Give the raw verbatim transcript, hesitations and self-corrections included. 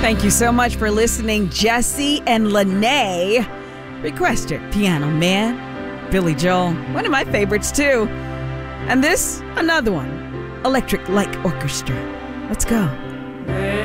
Thank you so much for listening, Jesse and Lene. Requester, Piano Man, Billy Joel, one of my favorites too. And this, another one, Electric Light Orchestra. Let's go.